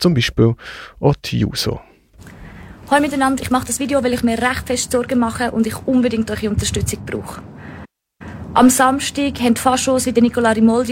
zum Beispiel auch die JUSO. Hallo miteinander, ich mache das Video, weil ich mir recht fest Sorgen mache und ich unbedingt eure Unterstützung brauche. Am Samstag haben die Faschos wie der Nicola Rimoldi